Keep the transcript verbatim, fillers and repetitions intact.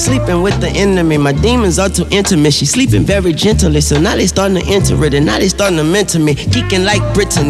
sleeping with the enemy. My demons are too intimate. She sleeping very gently, so now they starting to enter it, and now they starting to mentor me. Geeking like Britain.